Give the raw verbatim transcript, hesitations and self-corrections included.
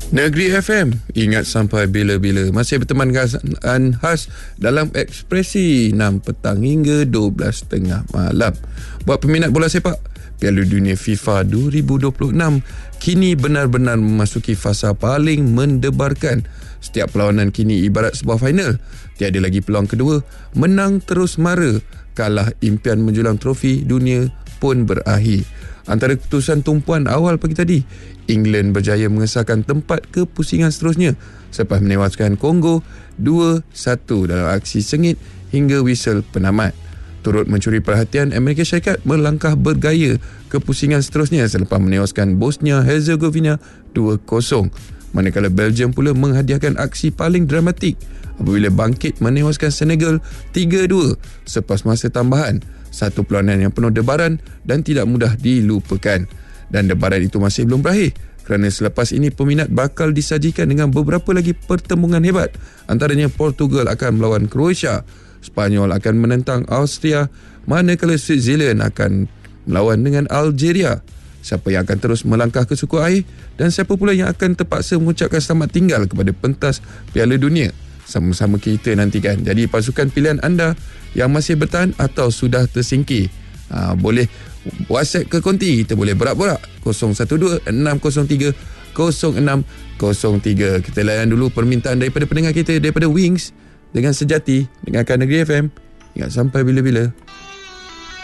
Negeri F M, ingat sampai bila-bila. Masih berteman dengan khas dalam Ekspresi enam petang hingga dua belas tengah malam. Buat peminat bola sepak, Piala Dunia FIFA dua ribu dua puluh enam kini benar-benar memasuki fasa paling mendebarkan. Setiap perlawanan kini ibarat sebuah final. Tiada lagi peluang kedua. Menang terus mara, kalah impian menjulang trofi dunia pun berakhir. Antara keputusan tumpuan awal pagi tadi, England berjaya mengesahkan tempat kepusingan seterusnya selepas menewaskan Kongo dua satu dalam aksi sengit hingga whistle penamat. Turut mencuri perhatian, Amerika Syarikat melangkah bergaya kepusingan seterusnya selepas menewaskan Bosnia Herzegovina dua kosong. Manakala Belgium pula menghadiahkan aksi paling dramatik apabila bangkit menewaskan Senegal tiga dua selepas masa tambahan. Satu perlawanan yang penuh debaran dan tidak mudah dilupakan. Dan debaran itu masih belum berakhir, kerana selepas ini peminat bakal disajikan dengan beberapa lagi pertembungan hebat. Antaranya Portugal akan melawan Croatia, Spanyol akan menentang Austria, manakala Switzerland akan melawan dengan Algeria. Siapa yang akan terus melangkah ke suku air dan siapa pula yang akan terpaksa mengucapkan selamat tinggal kepada pentas Piala Dunia. Sama-sama kita nantikan. Jadi pasukan pilihan anda yang masih bertahan atau sudah tersingkir, ha, boleh WhatsApp ke konti. Kita boleh berak-berak kosong satu dua enam kosong tiga kosong enam kosong tiga. Kita layan dulu permintaan daripada pendengar kita, daripada Wings dengan Sejati. Dengarkan Negeri F M. Ingat sampai bila-bila.